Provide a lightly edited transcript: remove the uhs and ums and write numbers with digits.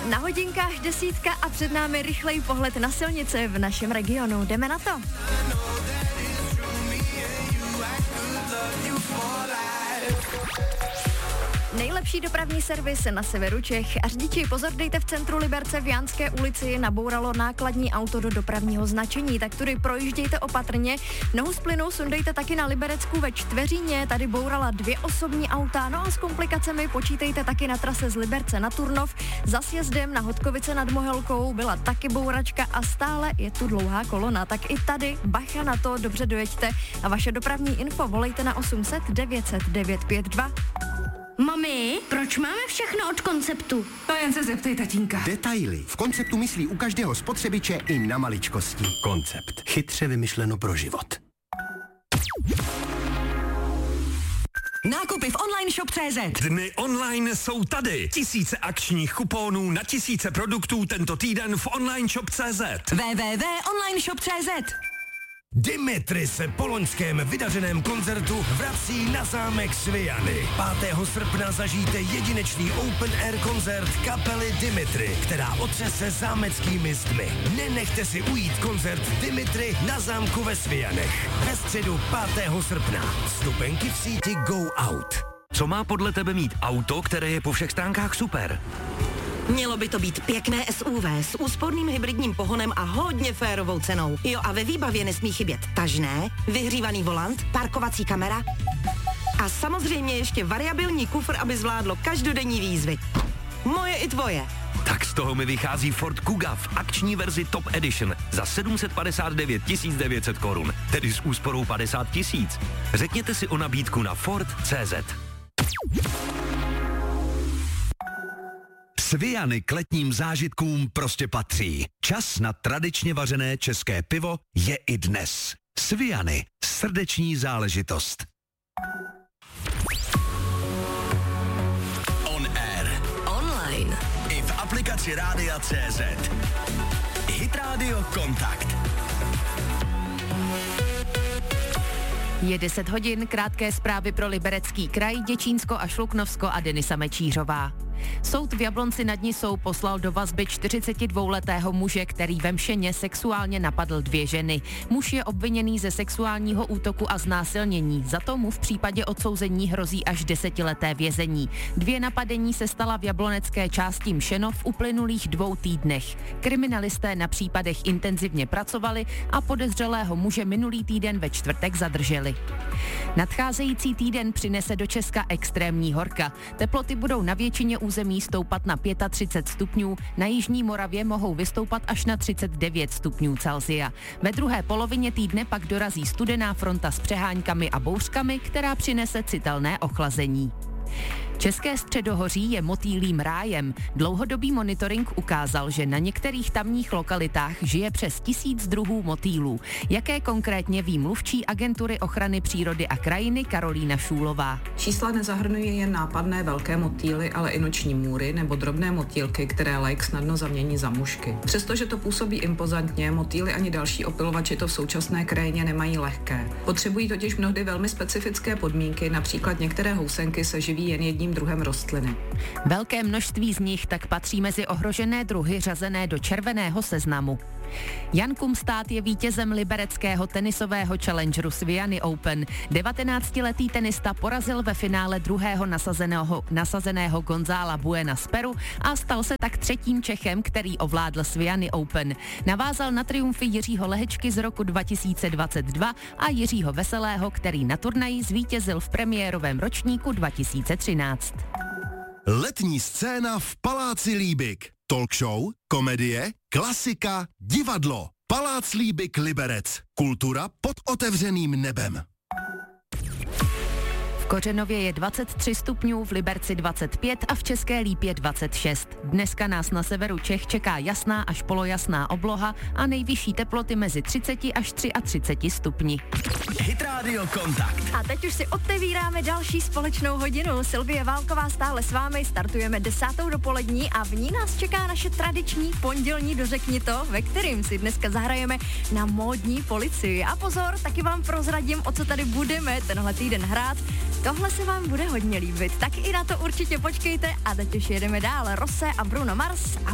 Na hodinkách 10 a před námi rychlej pohled na silnice v našem regionu. Jdeme na to. Nejlepší dopravní servis na severu Čech. A řidiči, pozor, dejte, v centru Liberce v Jánské ulici nabouralo nákladní auto do dopravního značení, tak tudy projíždějte opatrně. Nohu z plynu sundejte taky na Liberecku ve Čtveříně, tady bourala 2 osobní auta, no a s komplikacemi počítejte taky na trase z Liberce na Turnov. Za sjezdem na Hodkovice nad Mohelkou byla taky bouračka a stále je tu dlouhá kolona, tak i tady bacha na to, dobře dojeďte a vaše dopravní info volejte na 800 900 952. Mami, proč máme všechno od Konceptu? To jen se zeptej tatínka. Detaily. V Konceptu myslí u každého spotřebiče i na maličkosti. Koncept. Chytře vymyšleno pro život. Nákupy v online shop.cz. Dny online jsou tady. Tisíce akčních kuponů na tisíce produktů tento týden v online shop.cz. www.onlineshop.cz. Dimitri se po loňském vydařeném koncertu vrací na zámek Sviany. 5. srpna zažijte jedinečný open air koncert kapely Dimitri, která otřese zámeckými zdmi. Nenechte si ujít koncert Dimitri na zámku ve Svianech. Ve středu 5. srpna. Vstupenky v síti Go Out. Co má podle tebe mít auto, které je po všech stránkách super? Mělo by to být pěkné SUV s úsporným hybridním pohonem a hodně férovou cenou. Jo, a ve výbavě nesmí chybět tažné, vyhřívaný volant, parkovací kamera a samozřejmě ještě variabilní kufr, aby zvládlo každodenní výzvy. Moje i tvoje. Tak z toho mi vychází Ford Kuga v akční verzi Top Edition za 759 900 korun, tedy s úsporou 50 000. Řekněte si o nabídku na Ford.cz. Sviany k letním zážitkům prostě patří. Čas na tradičně vařené české pivo je i dnes. Sviany, srdeční záležitost. On air. Online. I v aplikaci Rádia.cz. Hit Radio Kontakt. Je 10 hodin, krátké zprávy pro Liberecký kraj, Děčínsko a Šluknovsko a Denisa Mečířová. Soud v Jablonci nad Nisou poslal do vazby 42letého muže, který ve Mšeně sexuálně napadl 2 ženy. Muž je obviněný ze sexuálního útoku a znásilnění. Za to mu v případě odsouzení hrozí až 10leté vězení. 2 napadení se stala v jablonecké části Mšenov v uplynulých 2 týdnech. Kriminalisté na případech intenzivně pracovali a podezřelého muže minulý týden ve čtvrtek zadrželi. Nadcházející týden přinese do Česka extrémní horka. Teploty budou na většině území stoupat na 35 stupňů, na jižní Moravě mohou vystoupat až na 39 stupňů Celsia. Ve druhé polovině týdne pak dorazí studená fronta s přeháňkami a bouřkami, která přinese citelné ochlazení. České středohoří je motýlím rájem. Dlouhodobý monitoring ukázal, že na některých tamních lokalitách žije přes 1000 druhů motýlů. Jaké konkrétně ví mluvčí agentury ochrany přírody a krajiny Karolína Šúlová. Čísla nezahrnují jen nápadné velké motýly, ale i noční můry nebo drobné motýlky, které laik snadno zamění za mušky. Přestože to působí impozantně, motýly ani další opylovači to v současné krajině nemají lehké. Potřebují totiž mnohdy velmi specifické podmínky, například některé housenky se živí jen jedním druhem rostliny. Velké množství z nich tak patří mezi ohrožené druhy řazené do červeného seznamu. Jan Kumstát je vítězem libereckého tenisového challengeru Sviany Open. 19letý tenista porazil ve finále druhého nasazeného Gonzála Buena z Peru a stal se tak 3. Čechem, který ovládl Sviany Open. Navázal na triumfy Jiřího Lehečky z roku 2022 a Jiřího Veselého, který na turnaji zvítězil v premiérovém ročníku 2013. Letní scéna v Paláci Líbik. Talk show, komedie, klasika, divadlo. Palác Líbik Liberec. Kultura pod otevřeným nebem. V Kořenově je 23 stupňů, v Liberci 25 a v České Lípě 26. Dneska nás na severu Čech čeká jasná až polojasná obloha a nejvyšší teploty mezi 30 až 33 stupni. Hit Radio Kontakt. A teď už si otevíráme další společnou hodinu. Sylvie Válková stále s vámi, startujeme 10. dopolední a v ní nás čeká naše tradiční pondělní Dořekni to, ve kterým si dneska zahrajeme na módní policii. A pozor, taky vám prozradím, o co tady budeme tenhle týden hrát. Tohle se vám bude hodně líbit, tak i na to určitě počkejte a teď už jedeme dál. Rosé a Bruno Mars a